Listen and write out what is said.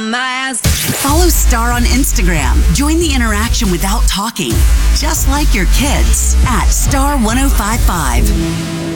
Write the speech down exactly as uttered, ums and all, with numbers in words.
my ass. Follow Star on Instagram. Join the interaction without talking. Just like your kids at Star one oh five point five.